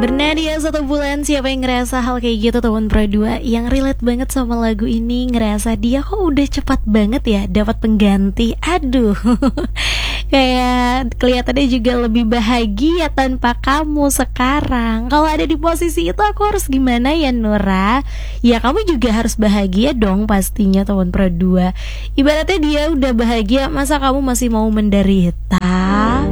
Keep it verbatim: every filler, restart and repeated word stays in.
Bernadia satu bulan, siapa yang ngerasa hal kayak gitu tahun Pro dua yang relate banget sama lagu ini, ngerasa dia kok udah cepat banget ya dapat pengganti. Aduh. Kayak kelihatannya juga lebih bahagia tanpa kamu sekarang. Kalau ada di posisi itu aku harus gimana ya Nura? Ya kamu juga harus bahagia dong pastinya tahun Pro dua. Ibaratnya dia udah bahagia, masa kamu masih mau menderita?